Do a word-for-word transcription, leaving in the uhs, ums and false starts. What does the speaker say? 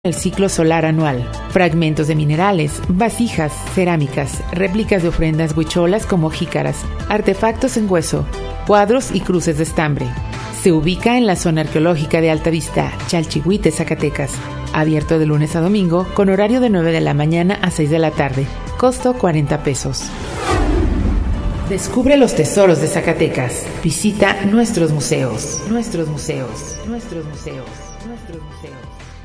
el ciclo solar anual. Fragmentos de minerales, vasijas, cerámicas, réplicas de ofrendas huicholas como jícaras, artefactos en hueso, cuadros y cruces de estambre. Se ubica en la zona arqueológica de Altavista, Chalchihuite, Zacatecas. Abierto de lunes a domingo con horario de nueve de la mañana a seis de la tarde. Costo cuarenta pesos. Descubre los tesoros de Zacatecas. Visita nuestros museos. Nuestros museos. Nuestros museos. Nuestros museos.